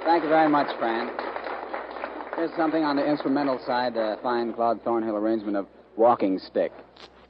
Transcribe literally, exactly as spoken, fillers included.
Thank you very much, Fran. Here's something on the instrumental side, a fine Claude Thornhill arrangement of Walking Stick.